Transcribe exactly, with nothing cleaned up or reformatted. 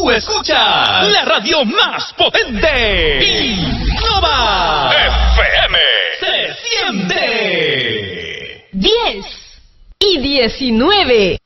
Tú escuchas la radio más potente. Innova F M. Se siente. diez y diecinueve.